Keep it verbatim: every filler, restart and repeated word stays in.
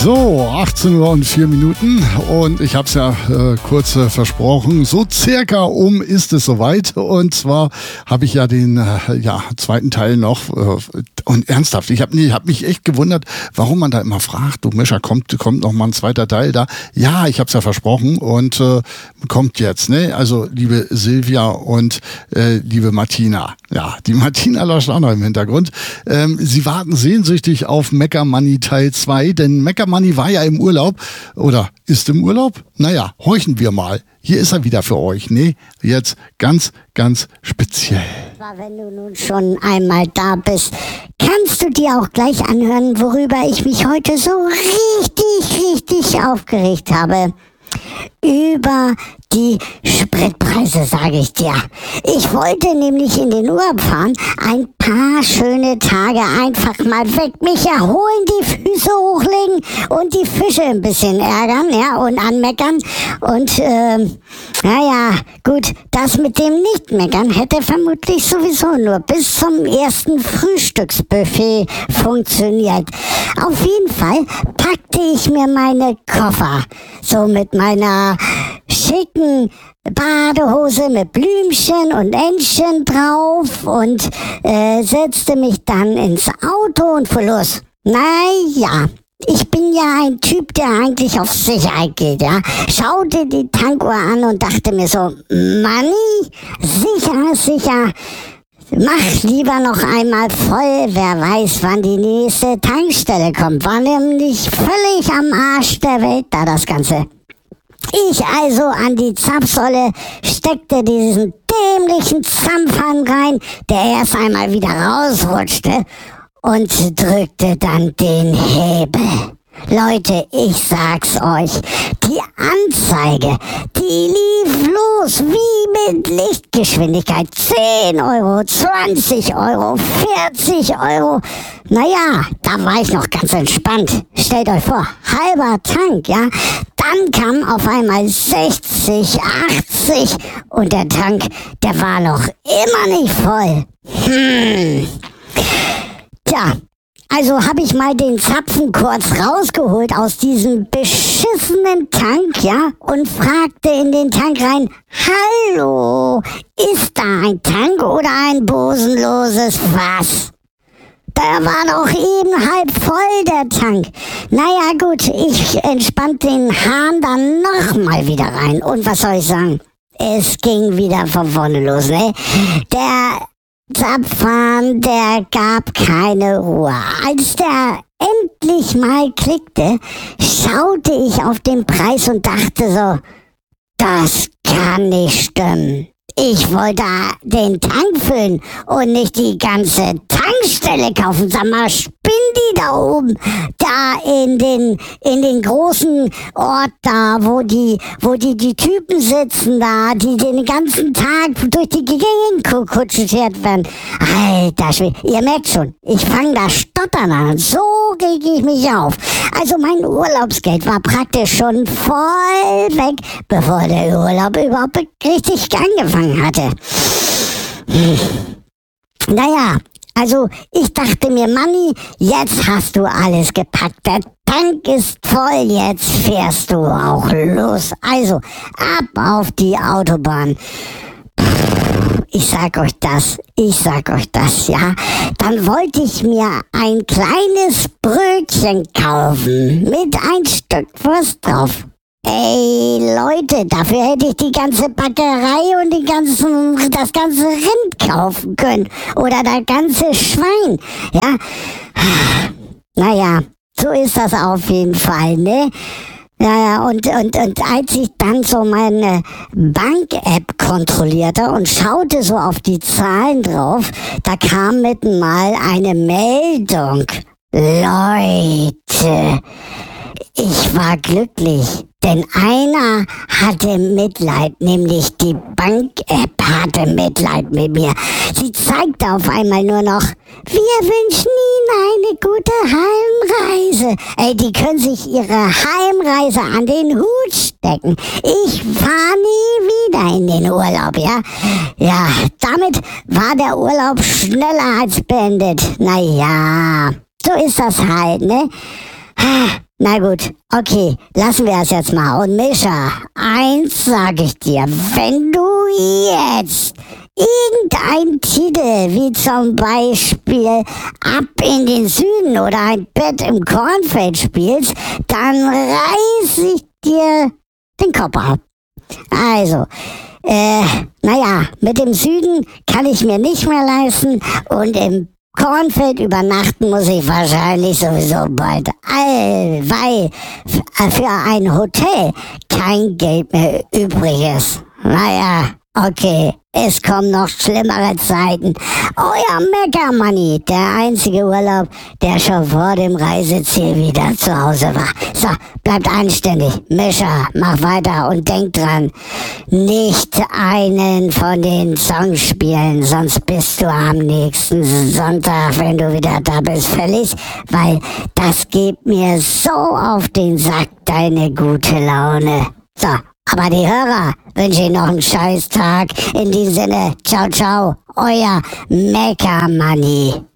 So, achtzehn Uhr und vier Minuten und ich habe es ja äh, kurz äh, versprochen, so circa um ist es soweit und zwar habe ich ja den äh, ja, zweiten Teil noch äh, und ernsthaft, ich habe nee, hab mich echt gewundert, warum man da immer fragt, du Mischa, kommt, kommt noch mal ein zweiter Teil da? Ja, ich habe es ja versprochen und äh, kommt jetzt, ne? Also liebe Silvia und äh, liebe Martina, ja, die Martina läuft auch noch im Hintergrund, ähm, sie warten sehnsüchtig auf Mecca Money Teil zwei, denn Mecca Money war ja im Urlaub oder ist im Urlaub? Naja, horchen wir mal. Hier ist er wieder für euch. Nee, jetzt ganz, ganz speziell. Wenn du nun schon einmal da bist, kannst du dir auch gleich anhören, worüber ich mich heute so richtig, richtig aufgeregt habe. Über die Spritpreise, sage ich dir. Ich wollte nämlich in den Urlaub fahren, ein paar schöne Tage einfach mal weg, mich erholen, die Füße hochlegen und die Fische ein bisschen ärgern, ja, und anmeckern. Und, ähm, naja, gut, das mit dem Nicht-Meckern hätte vermutlich sowieso nur bis zum ersten Frühstücksbuffet funktioniert. Auf jeden Fall packte ich mir meine Koffer, so mit meiner schicken Badehose mit Blümchen und Entchen drauf und äh, setzte mich dann ins Auto und fuhr los. Naja, ich bin ja ein Typ, der eigentlich auf Sicherheit geht, ja. Schaute die Tankuhr an und dachte mir so, Manni, sicher, sicher, mach lieber noch einmal voll, wer weiß, wann die nächste Tankstelle kommt. War nämlich völlig am Arsch der Welt da das Ganze. Ich also an die Zapfsäule, steckte diesen dämlichen Zampfhahn rein, der erst einmal wieder rausrutschte und drückte dann den Hebel. Leute, ich sag's euch, die Anzeige, die lief los wie mit Lichtgeschwindigkeit. zehn Euro, zwanzig Euro, vierzig Euro. Naja, da war ich noch ganz entspannt. Stellt euch vor, halber Tank, ja. Dann kam auf einmal sechzig, achtzig und der Tank, der war noch immer nicht voll. Hm. Tja. Also habe ich mal den Zapfen kurz rausgeholt aus diesem beschissenen Tank, ja, und fragte in den Tank rein, hallo, ist da ein Tank oder ein bosenloses Fass? Der war doch eben halb voll, der Tank. Naja gut, ich entspannt den Hahn dann nochmal wieder rein. Und was soll ich sagen? Es ging wieder von vorne los, ne? Der Zapfhahn, der gab keine Ruhe. Als der endlich mal klickte, schaute ich auf den Preis und dachte so, das kann nicht stimmen. Ich wollte den Tank füllen und nicht die ganze Tankstelle kaufen. Sag mal, spinnen die da oben? Da in den, in den großen Ort da, wo die, wo die, die Typen sitzen da, die den ganzen Tag durch die Gegend kutschiert werden. Alter Schwede, ihr merkt schon, ich fange da stottern an. So reg ich mich auf. Also mein Urlaubsgeld war praktisch schon voll weg, bevor der Urlaub überhaupt richtig angefangen hatte. Hm. Naja, also ich dachte mir, Manni, jetzt hast du alles gepackt. Der Tank ist voll, jetzt fährst du auch los. Also ab auf die Autobahn. Ich sag euch das, ich sag euch das, ja. Dann wollte ich mir ein kleines Brötchen kaufen mit ein Stück Wurst drauf. Ey, Leute, dafür hätte ich die ganze Bäckerei und die ganzen, das ganze Rind kaufen können. Oder das ganze Schwein, ja. Naja, so ist das auf jeden Fall, ne? Ja, und, und, und als ich dann so meine Bank-App kontrollierte und schaute so auf die Zahlen drauf, da kam mitten mal eine Meldung. Leute, ich war glücklich, denn einer hatte Mitleid, nämlich die Bank-App hatte Mitleid mit mir. Sie zeigte auf einmal nur noch, wir wünschen Ihnen eine gute Heimreise. Ey, die können sich ihre Heimreise an den Hut stecken. Ich fahre nie wieder in den Urlaub, ja? Ja, damit war der Urlaub schneller als beendet. Naja, so ist das halt, ne? Na gut, okay, lassen wir es jetzt mal. Und Mischa, eins sag ich dir, wenn du jetzt irgendein Titel, wie zum Beispiel Ab in den Süden oder Ein Bett im Kornfeld spielst, dann reiß ich dir den Kopf ab. Also, äh, naja, mit dem Süden kann ich mir nicht mehr leisten und im Kornfeld übernachten muss ich wahrscheinlich sowieso bald, weil für ein Hotel kein Geld mehr übrig ist. Naja, okay, es kommen noch schlimmere Zeiten. Euer Meckermanni, der einzige Urlaub, der schon vor dem Reiseziel wieder zu Hause war. So, bleibt anständig. Mischa, mach weiter und denk dran, nicht einen von den Songs spielen, sonst bist du am nächsten Sonntag, wenn du wieder da bist, fällig, weil das geht mir so auf den Sack, deine gute Laune. So. Aber die Hörer wünsche ich noch einen scheiß Tag. In diesem Sinne, ciao, ciao, euer Meckermanni.